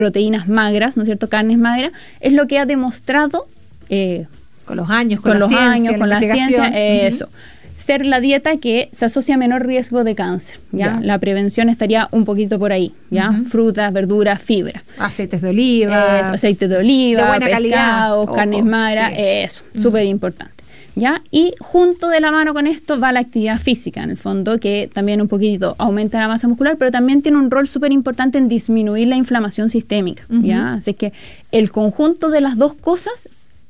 proteínas magras, ¿no es cierto?, carnes magras, es lo que ha demostrado con los años, con la los ciencia, años, con la ciencia, investigación. eso. Ser la dieta que se asocia a menor riesgo de cáncer, ¿ya? La prevención estaría un poquito por ahí, ¿ya? Frutas, verduras, fibra. Aceites de oliva. Eso, aceite de oliva, de buena pescados, calidad. carnes magras, eso, súper importante, ¿ya? Y junto de la mano con esto va la actividad física, en el fondo, que también un poquito aumenta la masa muscular, pero también tiene un rol súper importante en disminuir la inflamación sistémica, ¿ya? Así que el conjunto de las dos cosas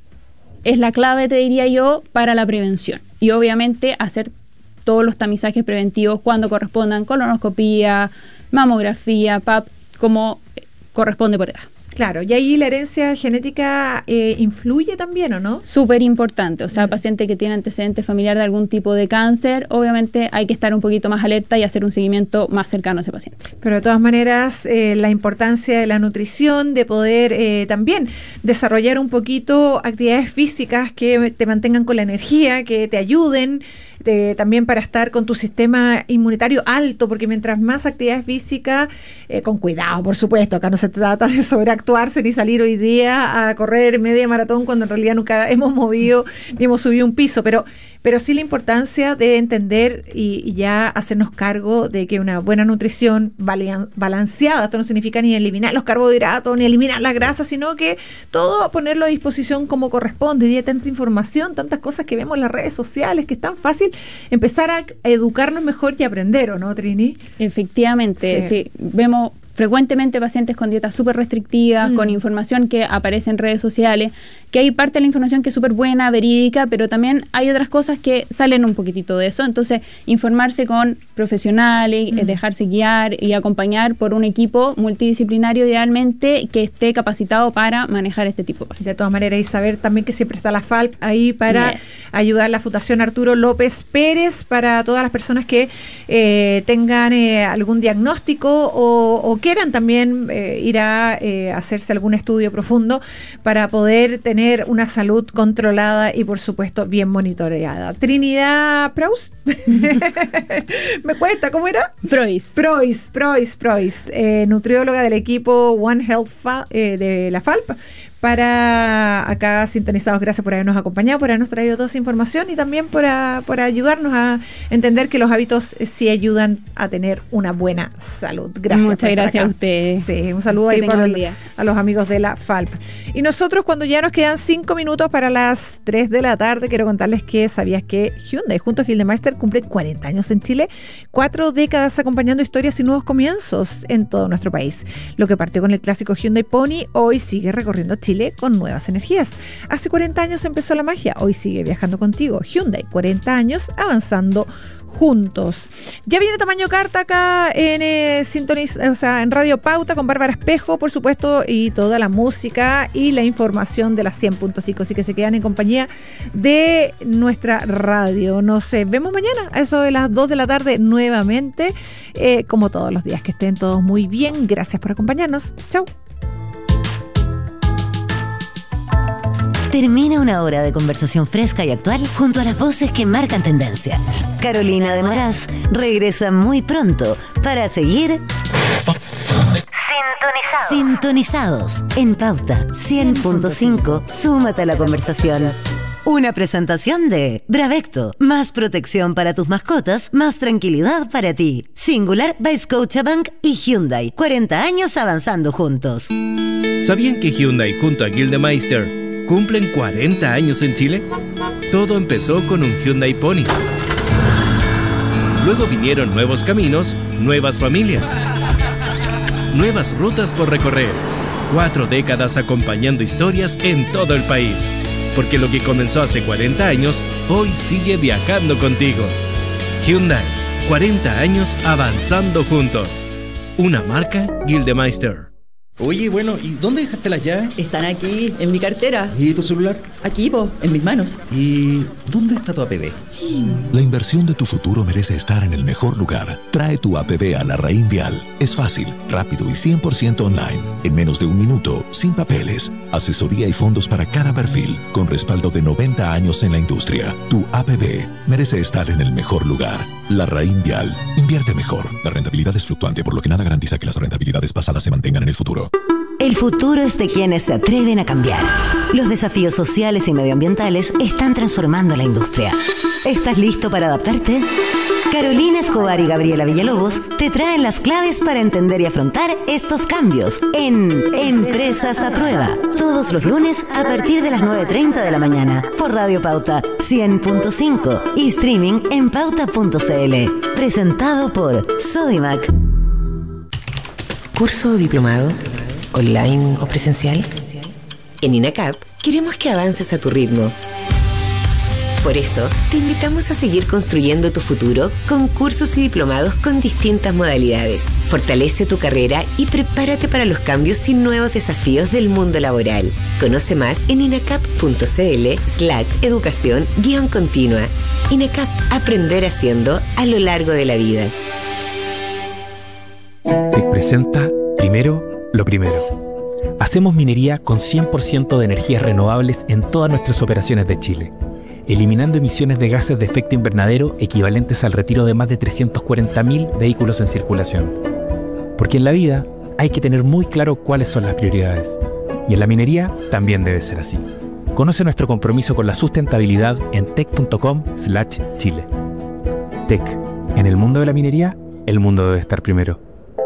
es la clave, te diría yo, para la prevención. Y obviamente hacer todos los tamizajes preventivos cuando correspondan, colonoscopía, mamografía, PAP, como corresponde por edad. Claro, y ahí la herencia genética influye también, ¿o no? Súper importante, o sea, paciente que tiene antecedente familiar de algún tipo de cáncer, obviamente hay que estar un poquito más alerta y hacer un seguimiento más cercano a ese paciente. Pero de todas maneras, la importancia de la nutrición, de poder también desarrollar un poquito actividades físicas que te mantengan con la energía, que te ayuden, también para estar con tu sistema inmunitario alto, porque mientras más actividad física, con cuidado, por supuesto, acá no se trata de sobreactuarse ni salir hoy día a correr media maratón cuando en realidad nunca hemos movido ni hemos subido un piso, pero sí la importancia de entender y ya hacernos cargo de que una buena nutrición balanceada, esto no significa ni eliminar los carbohidratos ni eliminar la grasa, sino que todo ponerlo a disposición como corresponde. Y hay tanta información, tantas cosas que vemos en las redes sociales, que es tan fácil empezar a educarnos mejor y aprender, ¿o no, Trini? Efectivamente, sí. Vemos frecuentemente pacientes con dietas súper restrictivas, con información que aparece en redes sociales, que hay parte de la información que es súper buena, verídica, pero también hay otras cosas que salen un poquitito de eso. Entonces, informarse con profesionales, dejarse guiar y acompañar por un equipo multidisciplinario idealmente que esté capacitado para manejar este tipo de pacientes. De todas maneras, y saber también que siempre está la FALP ahí para ayudar a la Fundación Arturo López Pérez, para todas las personas que tengan algún diagnóstico o quieran también ir a hacerse algún estudio profundo para poder tener una salud controlada y por supuesto bien monitoreada. Trinidad Proust, me cuesta, ¿cómo era? Prois, nutrióloga del equipo One Health de la FALP, para acá sintonizados. Gracias por habernos acompañado, por habernos traído toda esa información y también por ayudarnos a entender que los hábitos sí ayudan a tener una buena salud. Gracias. Muchas gracias a ustedes. Sí, un saludo ahí a los amigos de la FALP. Y nosotros, cuando ya nos quedan 5 minutos para las 3 de la tarde, quiero contarles que sabías que Hyundai junto a Gildemeister cumple 40 años en Chile, 4 décadas acompañando historias y nuevos comienzos en todo nuestro país. Lo que partió con el clásico Hyundai Pony, hoy sigue recorriendo Chile con nuevas energías. Hace 40 años empezó la magia, hoy sigue viajando contigo. Hyundai, 40 años avanzando juntos. Ya viene Tamaño Carta acá en en Radio Pauta con Bárbara Espejo, por supuesto, y toda la música y la información de las 100.5, así que se quedan en compañía de nuestra radio. Nos vemos mañana a eso de las 2 de la tarde nuevamente, como todos los días. Que estén todos muy bien. Gracias por acompañarnos. Chau. Termina una hora de conversación fresca y actual junto a las voces que marcan tendencia. Carolina de Moraz regresa muy pronto para seguir sintonizados en Pauta 100.5. Súmate a la conversación. Una presentación de Bravecto. Más protección para tus mascotas, más tranquilidad para ti. Singular by Scotiabank y Hyundai. 40 años avanzando juntos. ¿Sabían que Hyundai junto a Gildemeister cumplen 40 años en Chile? Todo empezó con un Hyundai Pony. Luego vinieron nuevos caminos, nuevas familias, nuevas rutas por recorrer. 4 décadas acompañando historias en todo el país. Porque lo que comenzó hace 40 años, hoy sigue viajando contigo. Hyundai, 40 años avanzando juntos. Una marca Gildemeister. Oye, bueno, ¿y dónde dejaste las llaves? Están aquí, en mi cartera. ¿Y tu celular? Aquí, en mis manos. ¿Y dónde está tu APB? La inversión de tu futuro merece estar en el mejor lugar. Trae tu APB a Larraín Vial. Es fácil, rápido y 100% online. En menos de un minuto, sin papeles. Asesoría y fondos para cada perfil, con respaldo de 90 años en la industria. Tu APB merece estar en el mejor lugar. Larraín Vial. Invierte mejor. La rentabilidad es fluctuante, por lo que nada garantiza que las rentabilidades pasadas se mantengan en el futuro. El futuro es de quienes se atreven a cambiar. Los desafíos sociales y medioambientales están transformando la industria. ¿Estás listo para adaptarte? Carolina Escobar y Gabriela Villalobos te traen las claves para entender y afrontar estos cambios en Empresas a Prueba. Todos los lunes a partir de las 9:30 de la mañana por Radio Pauta 100.5 y streaming en pauta.cl. Presentado por Sodimac. ¿Curso o diplomado? ¿Online o presencial? En INACAP queremos que avances a tu ritmo. Por eso, te invitamos a seguir construyendo tu futuro con cursos y diplomados con distintas modalidades. Fortalece tu carrera y prepárate para los cambios y nuevos desafíos del mundo laboral. Conoce más en inacap.cl/educación-continua. INACAP, aprender haciendo a lo largo de la vida. TEC presenta Primero lo Primero. Hacemos minería con 100% de energías renovables en todas nuestras operaciones de Chile, eliminando emisiones de gases de efecto invernadero equivalentes al retiro de más de 340.000 vehículos en circulación. Porque en la vida hay que tener muy claro cuáles son las prioridades. Y en la minería también debe ser así. Conoce nuestro compromiso con la sustentabilidad en tec.com/Chile. TEC. En el mundo de la minería, el mundo debe estar primero.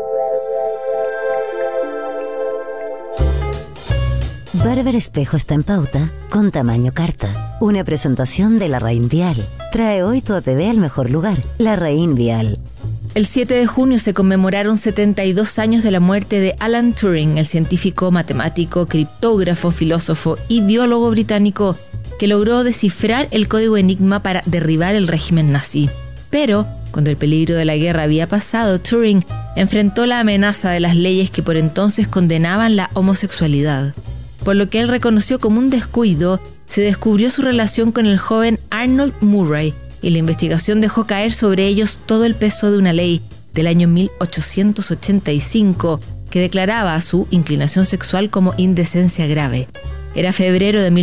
Barber Espejo está en Pauta con tamaño carta. Una presentación de Larraín Vial. Trae hoy tu APB al mejor lugar, Larraín Vial. El 7 de junio se conmemoraron 72 años de la muerte de Alan Turing, el científico, matemático, criptógrafo, filósofo y biólogo británico que logró descifrar el código Enigma para derribar el régimen nazi. Pero, cuando el peligro de la guerra había pasado, Turing enfrentó la amenaza de las leyes que por entonces condenaban la homosexualidad. Por lo que él reconoció como un descuido, se descubrió su relación con el joven Arnold Murray y la investigación dejó caer sobre ellos todo el peso de una ley del año 1885 que declaraba su inclinación sexual como indecencia grave. Era febrero de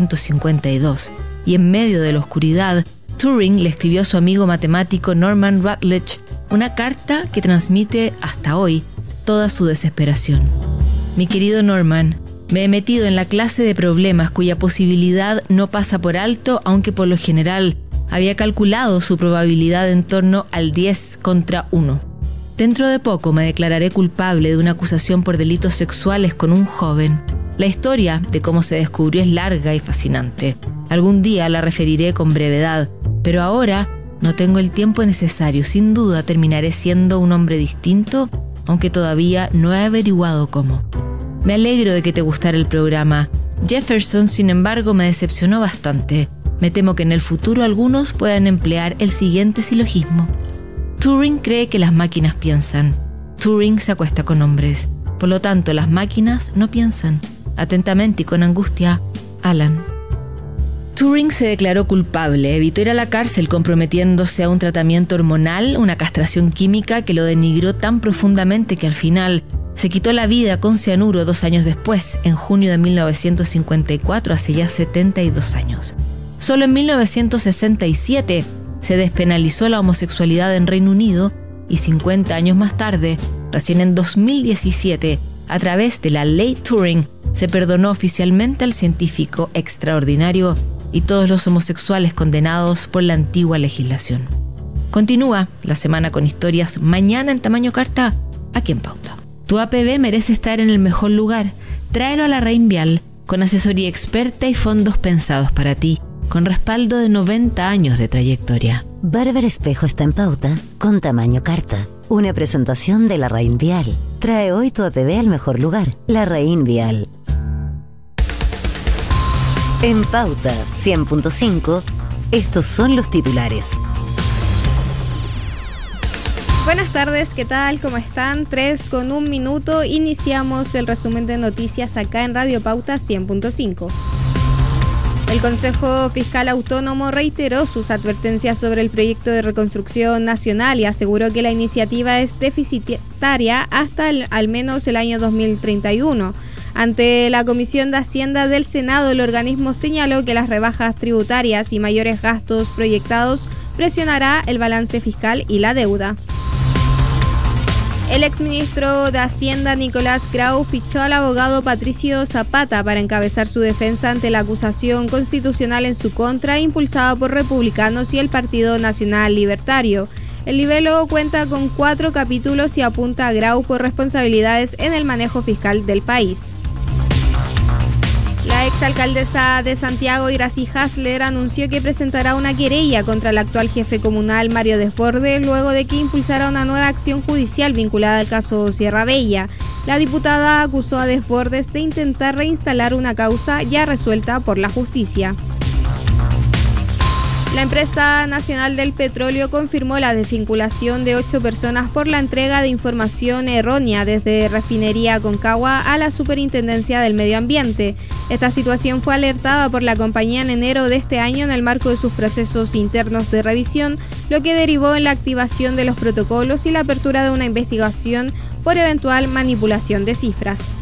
1952 y en medio de la oscuridad, Turing le escribió a su amigo matemático Norman Rutledge una carta que transmite hasta hoy toda su desesperación. Mi querido Norman, me he metido en la clase de problemas cuya posibilidad no pasa por alto, aunque por lo general había calculado su probabilidad en torno al 10 contra 1. Dentro de poco me declararé culpable de una acusación por delitos sexuales con un joven. La historia de cómo se descubrió es larga y fascinante. Algún día la referiré con brevedad, pero ahora no tengo el tiempo necesario. Sin duda terminaré siendo un hombre distinto, aunque todavía no he averiguado cómo. Me alegro de que te gustara el programa. Jefferson, sin embargo, me decepcionó bastante. Me temo que en el futuro algunos puedan emplear el siguiente silogismo. Turing cree que las máquinas piensan. Turing se acuesta con hombres. Por lo tanto, las máquinas no piensan. Atentamente y con angustia, Alan. Turing se declaró culpable, evitó ir a la cárcel comprometiéndose a un tratamiento hormonal, una castración química que lo denigró tan profundamente que al final se quitó la vida con cianuro 2 años después, en junio de 1954, hace ya 72 años. Solo en 1967 se despenalizó la homosexualidad en Reino Unido y 50 años más tarde, recién en 2017, a través de la Ley Turing, se perdonó oficialmente al científico extraordinario y todos los homosexuales condenados por la antigua legislación. Continúa la semana con historias mañana en tamaño carta, aquí en Pauta. Tu APB merece estar en el mejor lugar. Tráelo a Larraín Vial con asesoría experta y fondos pensados para ti, con respaldo de 90 años de trayectoria. Barber Espejo está en Pauta con tamaño carta. Una presentación de Larraín Vial. Trae hoy tu APB al mejor lugar, Larraín Vial. En Pauta 100.5, estos son los titulares. Buenas tardes, ¿qué tal? ¿Cómo están? 3:01. Iniciamos el resumen de noticias acá en Radio Pauta 100.5. El Consejo Fiscal Autónomo reiteró sus advertencias sobre el proyecto de reconstrucción nacional y aseguró que la iniciativa es deficitaria hasta al menos el año 2031. Ante la Comisión de Hacienda del Senado, el organismo señaló que las rebajas tributarias y mayores gastos proyectados presionará el balance fiscal y la deuda. El exministro de Hacienda Nicolás Grau fichó al abogado Patricio Zapata para encabezar su defensa ante la acusación constitucional en su contra impulsada por republicanos y el Partido Nacional Libertario. El libelo cuenta con 4 capítulos y apunta a Grau por responsabilidades en el manejo fiscal del país. La exalcaldesa de Santiago, Iracy Hasler, anunció que presentará una querella contra el actual jefe comunal, Mario Desbordes, luego de que impulsara una nueva acción judicial vinculada al caso Sierra Bella. La diputada acusó a Desbordes de intentar reinstalar una causa ya resuelta por la justicia. La empresa nacional del petróleo confirmó la desvinculación de 8 personas por la entrega de información errónea desde Refinería Concagua a la Superintendencia del Medio Ambiente. Esta situación fue alertada por la compañía en enero de este año en el marco de sus procesos internos de revisión, lo que derivó en la activación de los protocolos y la apertura de una investigación por eventual manipulación de cifras.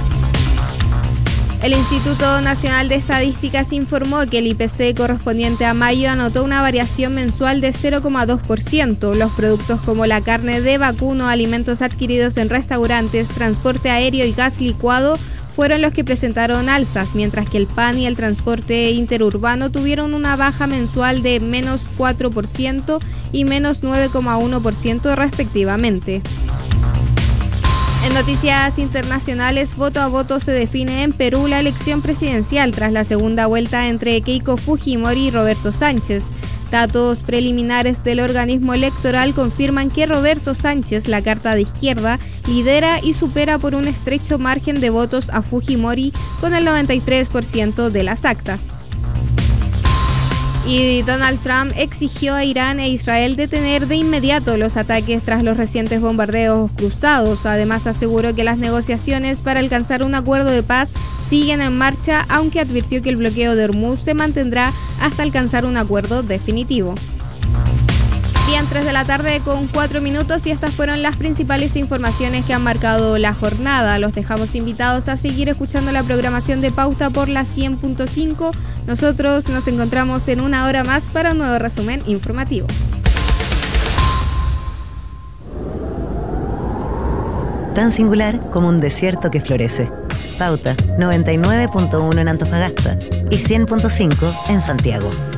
El Instituto Nacional de Estadísticas informó que el IPC correspondiente a mayo anotó una variación mensual de 0,2%. Los productos como la carne de vacuno, alimentos adquiridos en restaurantes, transporte aéreo y gas licuado fueron los que presentaron alzas, mientras que el pan y el transporte interurbano tuvieron una baja mensual de menos 4% y menos 9,1% respectivamente. En noticias internacionales, voto a voto se define en Perú la elección presidencial tras la segunda vuelta entre Keiko Fujimori y Roberto Sánchez. Datos preliminares del organismo electoral confirman que Roberto Sánchez, la carta de izquierda, lidera y supera por un estrecho margen de votos a Fujimori con el 93% de las actas. Y Donald Trump exigió a Irán e Israel detener de inmediato los ataques tras los recientes bombardeos cruzados. Además, aseguró que las negociaciones para alcanzar un acuerdo de paz siguen en marcha, aunque advirtió que el bloqueo de Hormuz se mantendrá hasta alcanzar un acuerdo definitivo. Bien, 3 de la tarde con 4 minutos y estas fueron las principales informaciones que han marcado la jornada. Los dejamos invitados a seguir escuchando la programación de Pauta por la 100.5. Nosotros nos encontramos en una hora más para un nuevo resumen informativo. Tan singular como un desierto que florece. Pauta 99.1 en Antofagasta y 100.5 en Santiago.